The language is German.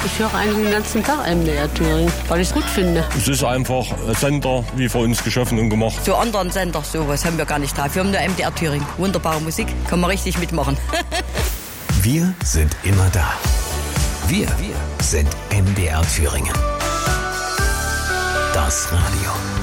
Ich höre eigentlich den ganzen Tag MDR Thüringen, weil ich es gut finde. Es ist einfach ein Sender, wie für uns geschaffen und gemacht. So anderen Sender, sowas haben wir gar nicht drauf. Wir haben nur MDR Thüringen. Wunderbare Musik, kann man richtig mitmachen. Wir sind immer da. Wir sind MDR Thüringen. Das Radio.